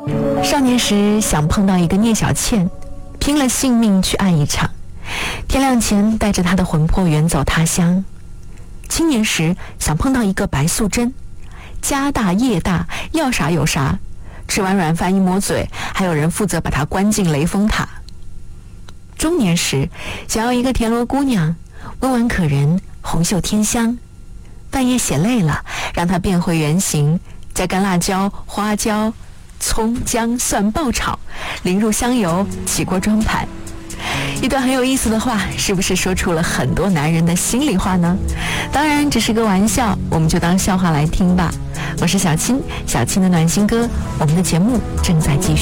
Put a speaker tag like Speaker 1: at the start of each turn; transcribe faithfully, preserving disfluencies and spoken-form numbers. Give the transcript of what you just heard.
Speaker 1: 少年时想碰到一个聂小倩，拼了性命去爱一场，天亮前带着她的魂魄远走他乡。青年时想碰到一个白素贞，家大业大，要啥有啥，吃完软饭一抹嘴，还有人负责把她关进雷峰塔。中年时想要一个田螺姑娘，温婉可人，红袖添香，半夜写累了，让她变回原形，再干辣椒、花椒、葱姜蒜爆炒，淋入香油，起锅装盘。一段很有意思的话，是不是说出了很多男人的心里话呢？当然只是个玩笑，我们就当笑话来听吧。我是小青，小青的暖心歌，我们的节目正在继续。